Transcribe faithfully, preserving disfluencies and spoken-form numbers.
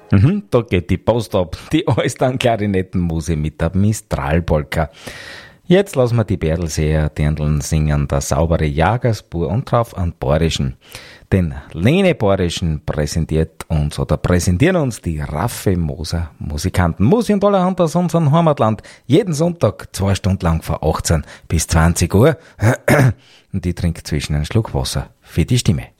Mhm, da geht die Post ab. Die Austern-Klarinettenmuse mit der Mistral-Polka. Jetzt lassen wir die Berlseer Dirndln singen, der saubere Jagersbur und drauf an Bayerischen. Den Lene Bayerischen präsentiert uns oder präsentieren uns die Raffe Moser Musikanten. Musik und allerhand aus unserem Heimatland. Jeden Sonntag zwei Stunden lang von achtzehn bis zwanzig Uhr. Und ich trinke zwischen einen Schluck Wasser für die Stimme.